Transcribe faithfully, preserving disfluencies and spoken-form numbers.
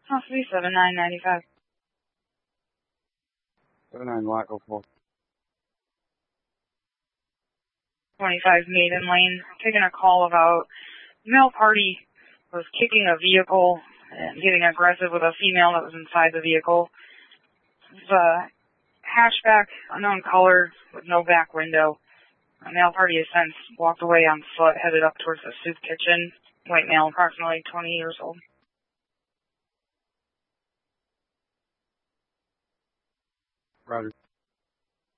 Possibly seven nine ninety-five. seven nine Lock oh four. twenty-five Maiden Lane. Taking a call about male party was kicking a vehicle and getting aggressive with a female that was inside the vehicle. It was a hatchback, unknown color, with no back window. A male party has since walked away on foot, headed up towards the soup kitchen. White male, approximately twenty years old. Roger.